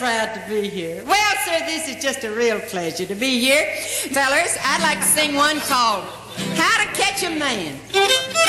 proud to be here. Well, sir, this is just a real pleasure to be here. Fellers, I'd like to sing one called How to Catch a Man.